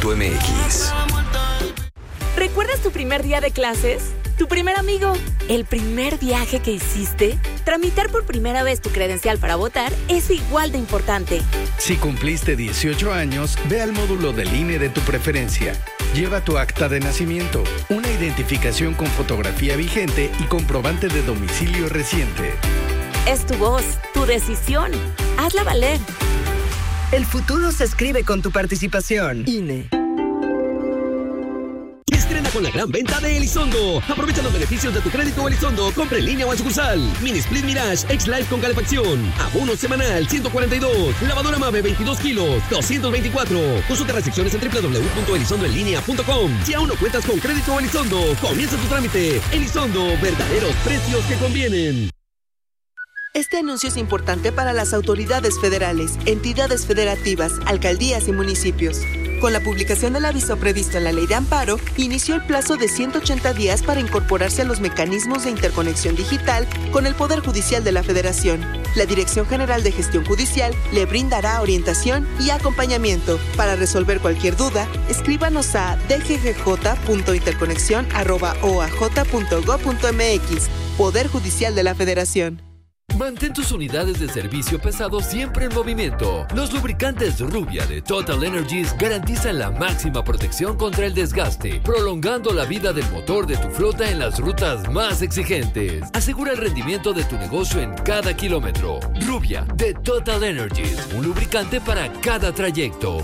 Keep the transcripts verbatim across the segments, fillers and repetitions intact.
punto m x. ¿Recuerdas tu primer día de clases? ¿Tu primer amigo? ¿El primer viaje que hiciste? Tramitar por primera vez tu credencial para votar es igual de importante. Si cumpliste dieciocho años, ve al módulo del I N E de tu preferencia. Lleva tu acta de nacimiento, una identificación con fotografía vigente y comprobante de domicilio reciente. Es tu voz, tu decisión. Hazla valer. El futuro se escribe con tu participación. I N E. Estrena con la gran venta de Elizondo. Aprovecha los beneficios de tu crédito Elizondo. Compra en línea o en sucursal. Mini Split Mirage X-Life con calefacción. Abono semanal ciento cuarenta y dos. Lavadora Mave veintidós kilos, doscientos veinticuatro. Consulta restricciones en doble u doble u doble u punto elizondo en línea punto com. Si aún no cuentas con crédito Elizondo, comienza tu trámite. Elizondo, verdaderos precios que convienen. Este anuncio es importante para las autoridades federales, entidades federativas, alcaldías y municipios. Con la publicación del aviso previsto en la Ley de Amparo, inició el plazo de ciento ochenta días para incorporarse a los mecanismos de interconexión digital con el Poder Judicial de la Federación. La Dirección General de Gestión Judicial le brindará orientación y acompañamiento. Para resolver cualquier duda, escríbanos a d g g j punto interconexión arroba o a j punto gob punto m x. Poder Judicial de la Federación. Mantén tus unidades de servicio pesado siempre en movimiento. Los lubricantes Rubia de Total Energies garantizan la máxima protección contra el desgaste, prolongando la vida del motor de tu flota en las rutas más exigentes. Asegura el rendimiento de tu negocio en cada kilómetro. Rubia de Total Energies, un lubricante para cada trayecto.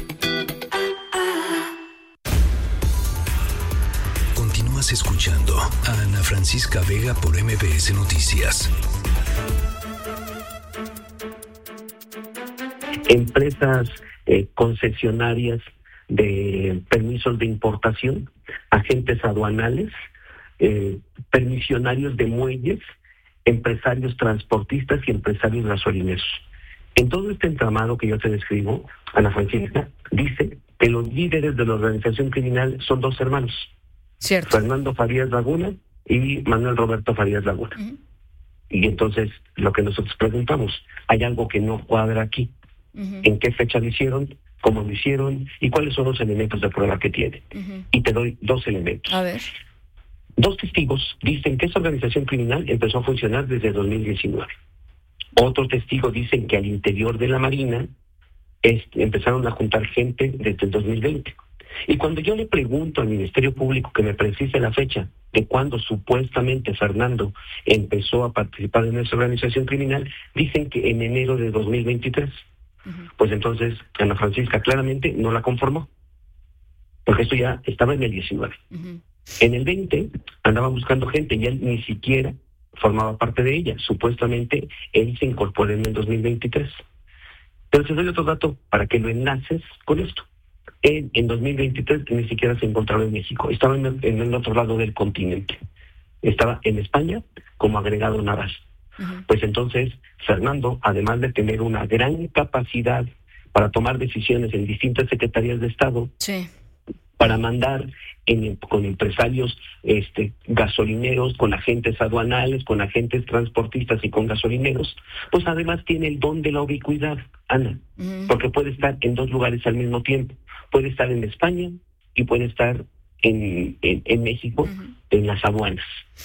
Continúas escuchando a Ana Francisca Vega por M B S Noticias. Empresas eh, concesionarias de permisos de importación, agentes aduanales, eh, permisionarios de muelles, empresarios transportistas y empresarios gasolineros. En todo este entramado que yo te describo, Ana Francisca, dice que los líderes de la organización criminal son dos hermanos. Cierto. Fernando Farías Laguna y Manuel Roberto Farías Laguna. Uh-huh. Y entonces, lo que nosotros preguntamos, hay algo que no cuadra aquí. Uh-huh. ¿En qué fecha lo hicieron? ¿Cómo lo hicieron? ¿Y cuáles son los elementos de prueba que tienen? Uh-huh. Y te doy dos elementos. A ver. Dos testigos dicen que esa organización criminal empezó a funcionar desde dos mil diecinueve. Otros testigos dicen que al interior de la Marina este, empezaron a juntar gente desde el dos mil veinte. Y cuando yo le pregunto al Ministerio Público que me precise la fecha de cuando supuestamente Fernando empezó a participar en esa organización criminal, dicen que en enero de dos mil veintitrés. Uh-huh. Pues entonces Ana Francisca claramente no la conformó, porque esto ya estaba en el diecinueve. Uh-huh. En el veinte andaba buscando gente y él ni siquiera formaba parte de ella. Supuestamente él se incorporó en el dos mil veintitrés. Pero te doy otro dato para que lo enlaces con esto. En, en dos mil veintitrés ni siquiera se encontraba en México, estaba en el, en el otro lado del continente, estaba en España como agregado naval. Uh-huh. Pues entonces Fernando, además de tener una gran capacidad para tomar decisiones en distintas secretarías de Estado, sí, para mandar en, con empresarios este, gasolineros, con agentes aduanales, con agentes transportistas y con gasolineros, pues además tiene el don de la ubicuidad, Ana, uh-huh, porque puede estar en dos lugares al mismo tiempo. Puede estar en España y puede estar en, en, en México, uh-huh, en las aduanas.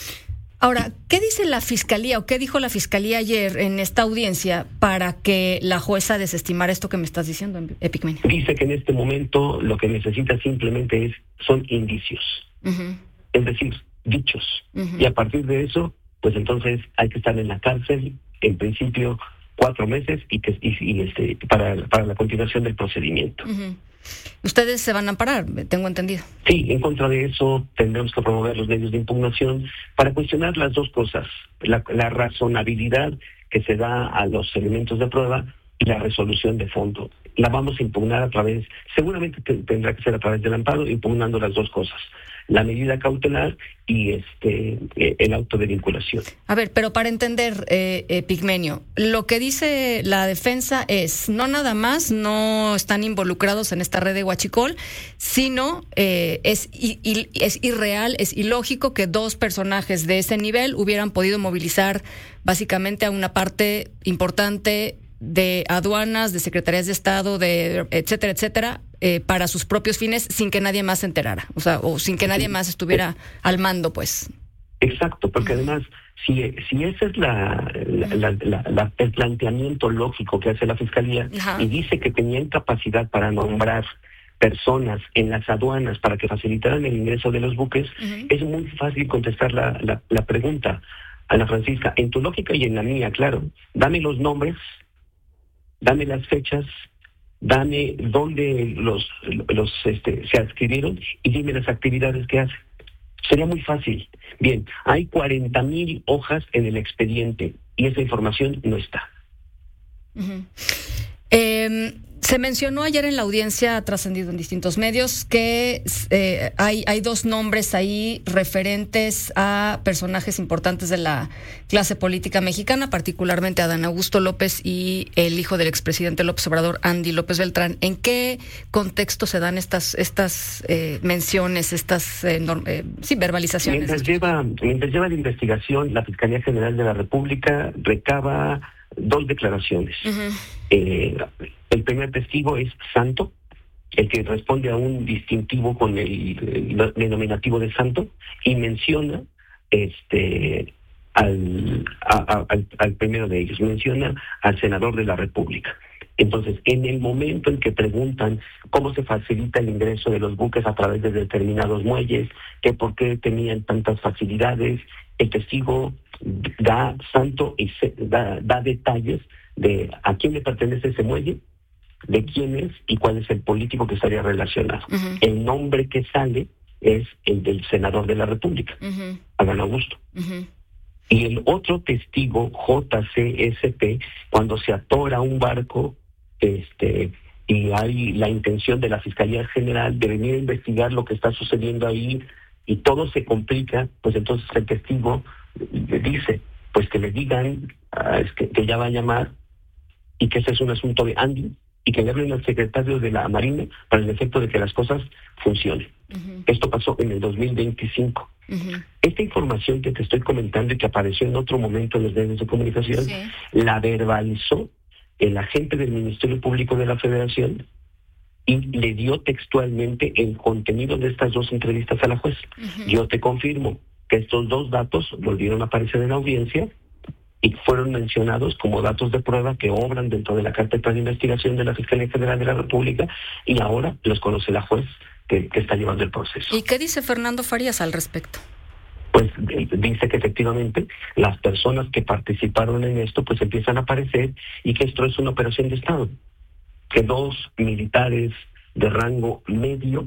Ahora, ¿qué dice la Fiscalía o qué dijo la Fiscalía ayer en esta audiencia para que la jueza desestimara esto que me estás diciendo, Epigmenio? Dice que en este momento lo que necesita simplemente es son indicios, uh-huh, es decir, dichos. Uh-huh. Y a partir de eso, pues entonces hay que estar en la cárcel, en principio, cuatro meses y que y, y este para, para la continuación del procedimiento. Uh-huh. Ustedes se van a amparar, tengo entendido. Sí, en contra de eso tendremos que promover los medios de impugnación para cuestionar las dos cosas, la, la razonabilidad que se da a los elementos de prueba y la resolución de fondo. La vamos a impugnar a través, seguramente te, tendrá que ser a través del amparo, impugnando las dos cosas, la medida cautelar y este eh, el auto de vinculación. A ver, pero para entender, eh, eh, Pigmenio, lo que dice la defensa es, no nada más no están involucrados en esta red de huachicol, sino eh, es, y, y, es irreal, es ilógico que dos personajes de ese nivel hubieran podido movilizar básicamente a una parte importante de aduanas, de secretarías de Estado, de etcétera, etcétera, eh, para sus propios fines sin que nadie más se enterara, o sea, o sin que nadie más estuviera al mando, pues. Exacto, porque además, si, si ese es la, la, la, la, la, el planteamiento lógico que hace la Fiscalía, Ajá. y dice que tenían capacidad para nombrar personas en las aduanas para que facilitaran el ingreso de los buques, uh-huh. es muy fácil contestar la, la, la pregunta, Ana Francisca. En tu lógica y en la mía, claro, dame los nombres, dame las fechas, dame dónde los, los este, se adquirieron y dime las actividades que hacen. Sería muy fácil. Bien, hay cuarenta mil hojas en el expediente y esa información no está. Uh-huh. Eh, se mencionó ayer en la audiencia, ha trascendido en distintos medios, que eh, hay, hay dos nombres ahí referentes a personajes importantes de la clase política mexicana, particularmente Adán Augusto López y el hijo del expresidente López Obrador, Andy López Beltrán. ¿En qué contexto se dan estas estas eh, menciones, estas eh, norm, eh, sí, verbalizaciones? Mientras lleva, mientras lleva la investigación, la Fiscalía General de la República recaba dos declaraciones. Uh-huh. Eh, el primer testigo es Santo, el que responde a un distintivo con el, el denominativo de Santo, y menciona este al, a, a, al, al primero de ellos, menciona al senador de la República. Entonces, en el momento en que preguntan cómo se facilita el ingreso de los buques a través de determinados muelles, que por qué tenían tantas facilidades, el testigo da Santo y se, da, da detalles de a quién le pertenece ese muelle, de quién es y cuál es el político que estaría relacionado. Uh-huh. El nombre que sale es el del senador de la República, uh-huh. Adán Augusto. Uh-huh. Y el otro testigo, J C S P, cuando se atora un barco este y hay la intención de la Fiscalía General de venir a investigar lo que está sucediendo ahí y todo se complica, pues entonces el testigo le dice, pues que le digan uh, es que, que ya va a llamar y que ese es un asunto de Andy y que le hablen al secretario de la Marina para el efecto de que las cosas funcionen. Uh-huh. Esto pasó en el dos mil veinticinco. Uh-huh. Esta información que te estoy comentando y que apareció en otro momento en los medios de comunicación, sí. la verbalizó el agente del Ministerio Público de la Federación y le dio textualmente el contenido de estas dos entrevistas a la juez. Uh-huh. Yo te confirmo que estos dos datos volvieron a aparecer en la audiencia y fueron mencionados como datos de prueba que obran dentro de la carpeta de investigación de la Fiscalía General de la República y ahora los conoce la juez que, que está llevando el proceso. ¿Y qué dice Fernando Farías al respecto? Pues dice que efectivamente las personas que participaron en esto pues empiezan a aparecer y que esto es una operación de Estado, que dos militares de rango medio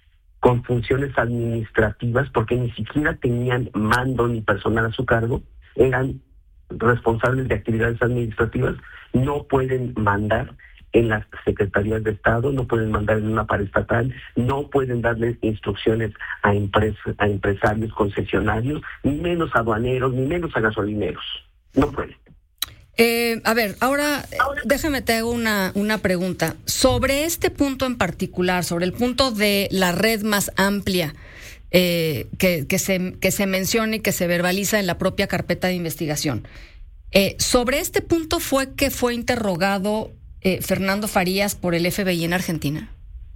con funciones administrativas, porque ni siquiera tenían mando ni personal a su cargo, eran responsables de actividades administrativas, no pueden mandar en las secretarías de Estado, no pueden mandar en una paraestatal, no pueden darle instrucciones a, empresa, a empresarios concesionarios, ni menos a aduaneros, ni menos a gasolineros. No pueden. Eh, a ver, ahora déjame te hago una, una pregunta. Sobre este punto en particular, sobre el punto de la red más amplia eh, que, que, se, que se menciona y que se verbaliza en la propia carpeta de investigación. Eh, sobre este punto fue que fue interrogado eh, Fernando Farías por el F B I en Argentina.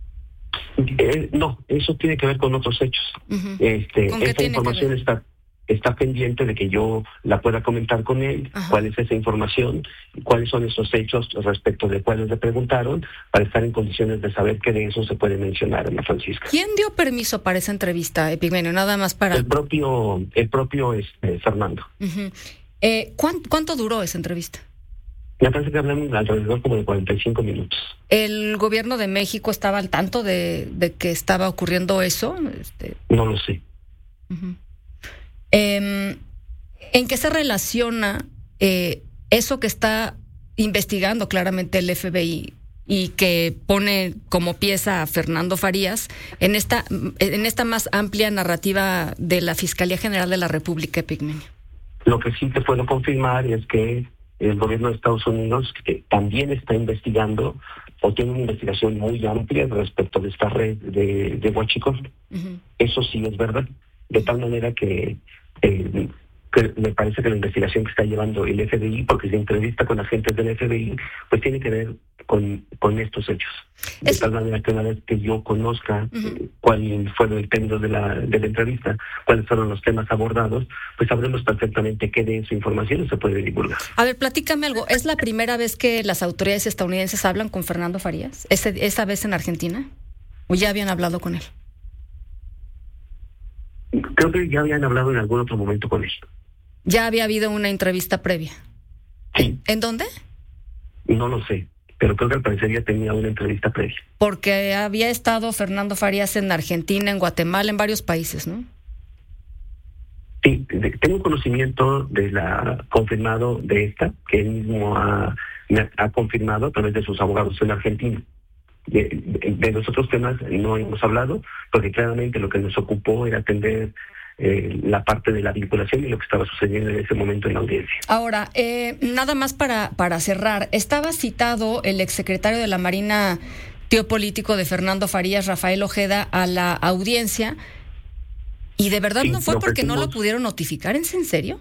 Eh, no, eso tiene que ver con otros hechos. Uh-huh. Este, esta información está... está pendiente de que yo la pueda comentar con él, Ajá. cuál es esa información, cuáles son esos hechos respecto de cuáles le preguntaron, para estar en condiciones de saber que de eso se puede mencionar, Ana Francisca. ¿Quién dio permiso para esa entrevista, Epigmenio? Nada más para... El propio, el propio este, Fernando. Uh-huh. Eh, ¿cuánto, ¿Cuánto duró esa entrevista? Me parece que hablamos alrededor como de cuarenta y cinco minutos. ¿El gobierno de México estaba al tanto de, de que estaba ocurriendo eso? Este... No lo sé. Uh-huh. Eh, ¿En qué se relaciona eh, eso que está investigando claramente el F B I y que pone como pieza a Fernando Farías en esta en esta más amplia narrativa de la Fiscalía General de la República, Epigmenio? Lo que sí te puedo confirmar es que el gobierno de Estados Unidos que también está investigando o tiene una investigación muy amplia respecto de esta red de, de huachicol. Uh-huh. Eso sí es verdad. De tal manera que eh, que me parece que la investigación que está llevando el F B I, porque se entrevista con agentes del F B I, pues tiene que ver con, con estos hechos. De es... tal manera que una vez que yo conozca uh-huh. eh, cuál fueron el término de la, de la entrevista, cuáles fueron los temas abordados, pues sabremos perfectamente qué de esa información se puede divulgar. A ver, platícame algo. ¿Es la primera vez que las autoridades estadounidenses hablan con Fernando Farías? ¿Ese, ¿Esa vez en Argentina? ¿O ya habían hablado con él? Creo que ya habían hablado en algún otro momento con él. ¿Ya había habido una entrevista previa? Sí. ¿En dónde? No lo sé, pero creo que al parecer ya tenía una entrevista previa. Porque había estado Fernando Farías en Argentina, en Guatemala, en varios países, ¿no? Sí, de, tengo conocimiento de la confirmado de esta, que él mismo ha, ha confirmado a través de sus abogados en Argentina. De, de, de los otros temas no hemos hablado, porque claramente lo que nos ocupó era atender eh, la parte de la vinculación y lo que estaba sucediendo en ese momento en la audiencia. Ahora, eh, nada más para, para cerrar, estaba citado el exsecretario de la Marina, tío político de Fernando Farías, Rafael Ojeda, a la audiencia, y de verdad sí, no fue no porque no lo pudieron notificar. ¿Es en serio?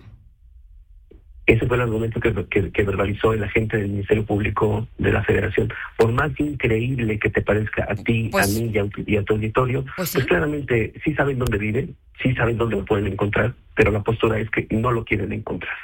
Ese fue el argumento que, que, que verbalizó el agente del Ministerio Público de la Federación. Por más increíble que te parezca a ti, pues, a mí y a, y a tu auditorio, pues, ¿sí? pues claramente sí saben dónde vive, sí saben dónde lo pueden encontrar, pero la postura es que no lo quieren encontrar.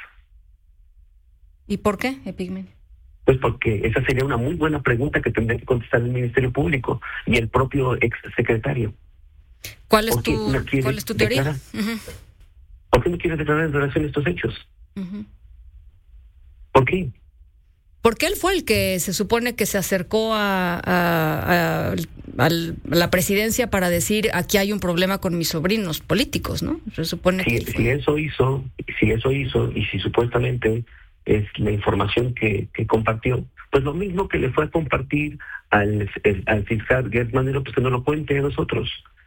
¿Y por qué, Epigmenio? Pues porque esa sería una muy buena pregunta que tendría que contestar el Ministerio Público y el propio exsecretario. ¿Cuál es tu, no ¿cuál es tu teoría? Uh-huh. ¿Por qué no quieres declarar en relación a estos hechos? Uh-huh. ¿Por qué? Porque él fue el que se supone que se acercó a, a, a, a la presidencia para decir aquí hay un problema con mis sobrinos políticos, ¿no? Se supone si, que si eso hizo, si eso hizo y si supuestamente es la información que, que compartió, pues lo mismo que le fue a compartir al, el, al fiscal Gertz Manero, pues que nos lo cuente a nosotros.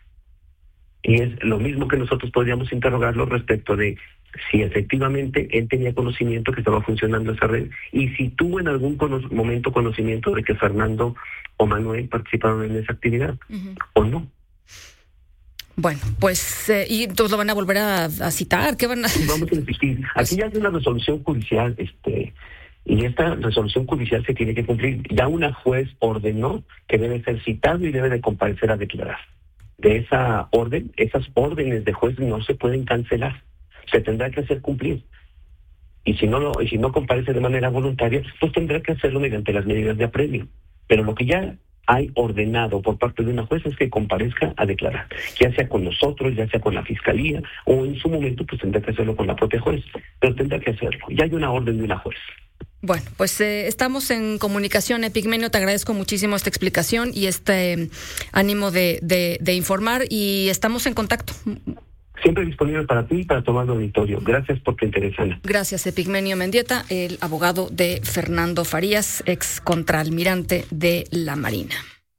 Y es lo mismo que nosotros podríamos interrogarlo respecto de si efectivamente él tenía conocimiento que estaba funcionando esa red y si tuvo en algún cono- momento conocimiento de que Fernando o Manuel participaron en esa actividad, uh-huh. o no. Bueno, pues, eh, ¿y entonces lo van a volver a, a citar? ¿Qué van a...? Vamos a insistir. Aquí ya hay una resolución judicial, este, y esta resolución judicial se tiene que cumplir. Ya una juez ordenó que debe ser citado y debe de comparecer a declarar. De esa orden, esas órdenes de juez no se pueden cancelar. Se tendrá que hacer cumplir. Y si no lo, y si no comparece de manera voluntaria, pues tendrá que hacerlo mediante las medidas de apremio. Pero lo que ya hay ordenado por parte de una juez es que comparezca a declarar, ya sea con nosotros, ya sea con la fiscalía, o en su momento pues tendrá que hacerlo con la propia juez, pero tendrá que hacerlo. Ya hay una orden de una juez. Bueno, pues eh, estamos en comunicación, Epigmenio, te agradezco muchísimo esta explicación y este eh, ánimo de, de, de informar, y estamos en contacto. Siempre disponible para ti y para tomar el auditorio. Gracias por tu interés, Ana. Gracias, Epigmenio Mendieta, el abogado de Fernando Farías, ex contraalmirante de la Marina.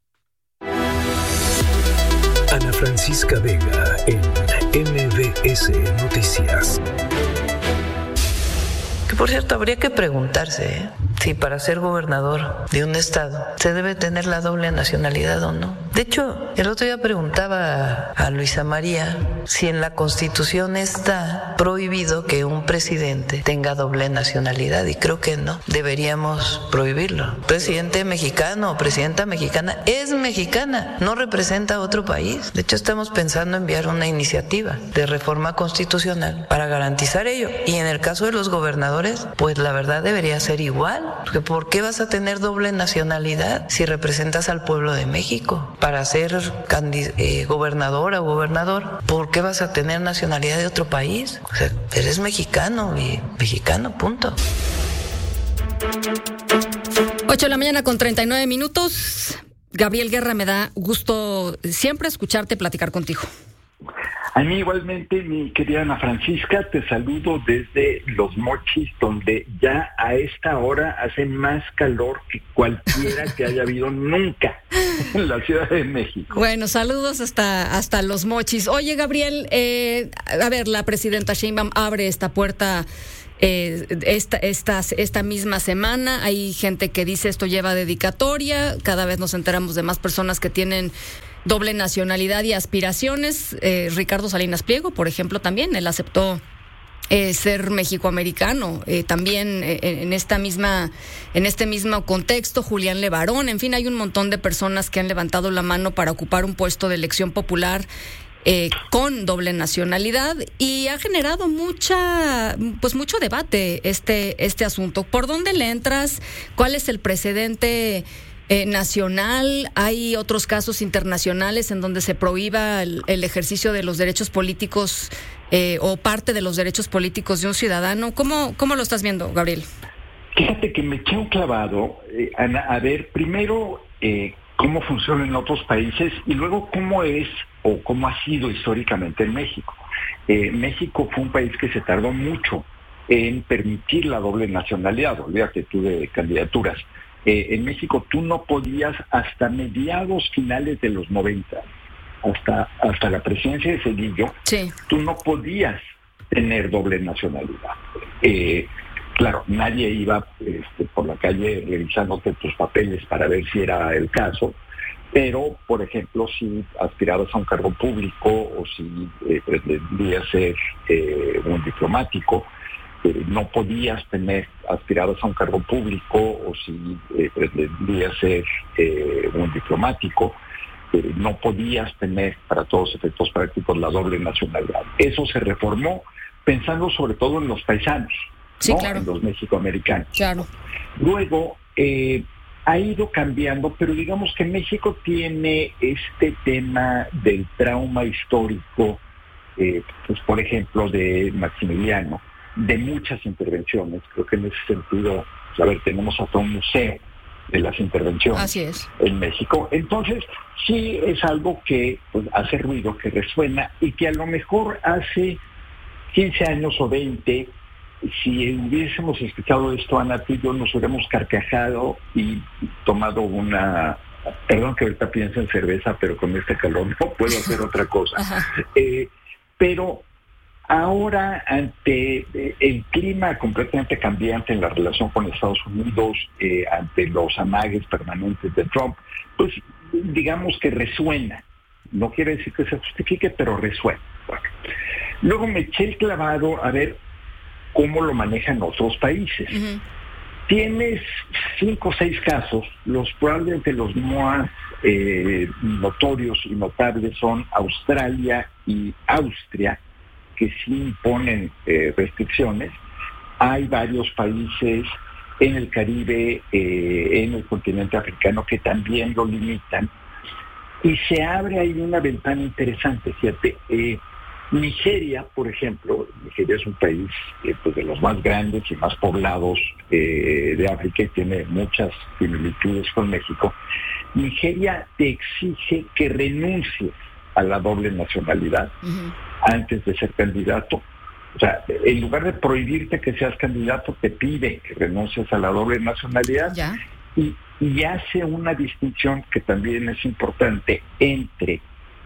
Ana Francisca Vega en M B S Noticias. Que por cierto, habría que preguntarse ¿eh? si para ser gobernador de un estado se debe tener la doble nacionalidad o no. De hecho, el otro día preguntaba a Luisa María si en la Constitución está prohibido que un presidente tenga doble nacionalidad, y creo que no, deberíamos prohibirlo. Presidente mexicano o presidenta mexicana es mexicana, no representa a otro país. De hecho, estamos pensando enviar una iniciativa de reforma constitucional para garantizar ello. Y en el caso de los gobernadores, pues la verdad debería ser igual. Porque ¿por qué vas a tener doble nacionalidad si representas al pueblo de México? Para ser candid- eh, gobernadora o gobernador, ¿por qué vas a tener nacionalidad de otro país? O sea, eres mexicano y mexicano, punto. ocho de la mañana con treinta y nueve minutos. Gabriel Guerra, me da gusto siempre escucharte platicar contigo. A mí igualmente, mi querida Ana Francisca, te saludo desde Los Mochis, donde ya a esta hora hace más calor que cualquiera que haya habido nunca en la Ciudad de México. Bueno, saludos hasta hasta Los Mochis. Oye, Gabriel, eh, a ver, la presidenta Sheinbaum abre esta puerta eh, esta, esta, esta misma semana. Hay gente que dice esto lleva dedicatoria, cada vez nos enteramos de más personas que tienen doble nacionalidad y aspiraciones. eh, Ricardo Salinas Pliego, por ejemplo, también, él aceptó eh, ser mexicoamericano. Eh, también eh, en esta misma, en este mismo contexto, Julián Levarón, en fin, hay un montón de personas que han levantado la mano para ocupar un puesto de elección popular eh, con doble nacionalidad, y ha generado mucha, pues mucho debate este, este asunto. ¿Por dónde le entras? ¿Cuál es el precedente Eh, nacional? ¿Hay otros casos internacionales en donde se prohíba el, el ejercicio de los derechos políticos eh, o parte de los derechos políticos de un ciudadano? ¿Cómo, cómo lo estás viendo, Gabriel? Fíjate que me eché un clavado, eh, Ana, a ver, primero eh, cómo funciona en otros países y luego cómo es o cómo ha sido históricamente en México. Eh, México fue un país que se tardó mucho en permitir la doble nacionalidad, olvídate tú de candidaturas. Eh, en México tú no podías, hasta mediados finales de los noventa, hasta, hasta la presidencia de Cedillo, sí. tú no podías tener doble nacionalidad. Eh, claro, nadie iba este, por la calle revisándote tus papeles para ver si era el caso, pero, por ejemplo, si aspirabas a un cargo público o si eh, pretendías ser eh, un diplomático, no podías tener aspirados a un cargo público o si eh, pretendías ser eh, un diplomático, eh, no podías tener para todos efectos prácticos la doble nacionalidad. Eso se reformó pensando sobre todo en los paisanos, sí, ¿no? Claro. En los mexicoamericanos. Claro. Luego eh, ha ido cambiando, pero digamos que México tiene este tema del trauma histórico, eh, pues por ejemplo de Maximiliano, de muchas intervenciones. Creo que en ese sentido, a ver, tenemos hasta un museo de las intervenciones. Así es. En México. Entonces, sí es algo que pues, hace ruido, que resuena y que a lo mejor hace quince años o veinte, si hubiésemos escuchado esto, Ana, tú y yo nos hubiéramos carcajado y tomado una... Perdón que ahorita pienso en cerveza, pero con este calor no puedo hacer otra cosa. Eh, pero... Ahora, ante el clima completamente cambiante en la relación con Estados Unidos, eh, ante los amagues permanentes de Trump, pues digamos que resuena. No quiere decir que se justifique, pero resuena. Bueno. Luego me eché el clavado a ver cómo lo manejan otros países. Uh-huh. Tienes cinco o seis casos, los probablemente los más eh, notorios y notables son Australia y Austria, que sí imponen eh, restricciones. Hay varios países en el Caribe, eh, en el continente africano, que también lo limitan. Y se abre ahí una ventana interesante, fíjate. Eh, Nigeria, por ejemplo, Nigeria es un país eh, pues de los más grandes y más poblados eh, de África y tiene muchas similitudes con México. Nigeria te exige que renuncies a la doble nacionalidad uh-huh. antes de ser candidato. O sea, en lugar de prohibirte que seas candidato, te pide que renuncies a la doble nacionalidad ¿Ya? Y, y hace una distinción que también es importante entre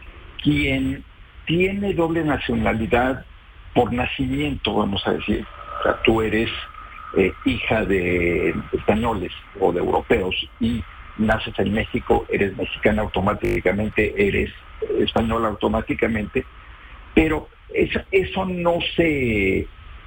quien tiene doble nacionalidad por nacimiento, vamos a decir. O sea, tú eres eh, hija de españoles o de europeos y naces en México, eres mexicana automáticamente, eres española automáticamente, pero eso, eso no se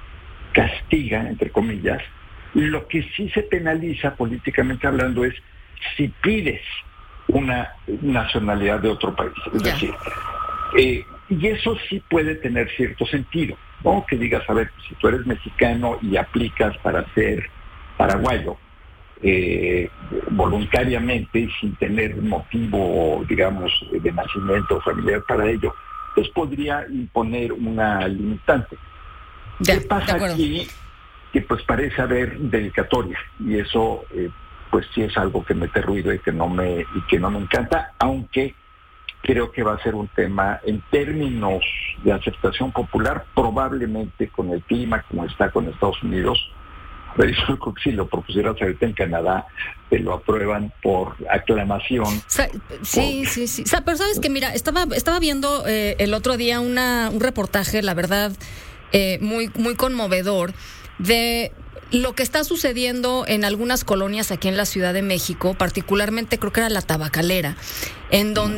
castiga, entre comillas. Lo que sí se penaliza políticamente hablando es si pides una nacionalidad de otro país. Es yeah. decir, eh, y eso sí puede tener cierto sentido, ¿no? Que digas, a ver, si tú eres mexicano y aplicas para ser paraguayo, Eh, voluntariamente y sin tener motivo, digamos, de nacimiento familiar para ello, pues podría imponer una limitante. Ya, ¿Qué pasa aquí? Que pues parece haber dedicatoria y eso eh, pues sí es algo que mete ruido y que no me y que no me encanta, aunque creo que va a ser un tema en términos de aceptación popular, probablemente con el clima como está con Estados Unidos. Pero yo creo que si lo propusieras ahorita en Canadá, te lo aprueban por aclamación. Sa- sí, por... sí, sí. O sea, pero sabes que, mira, estaba estaba viendo eh, el otro día una un reportaje, la verdad, eh, muy muy conmovedor, de lo que está sucediendo en algunas colonias aquí en la Ciudad de México, particularmente creo que era la Tabacalera, en donde